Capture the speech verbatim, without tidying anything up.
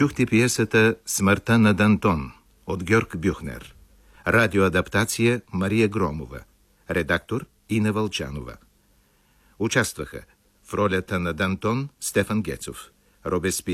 Чухте пиесата «Смъртта на Дантон» от Георг Бюхнер. Радиоадаптация Мария Громова. Редактор Ина Вълчанова. Участваха в ролята на Дантон Стефан Гецов, Робеспиер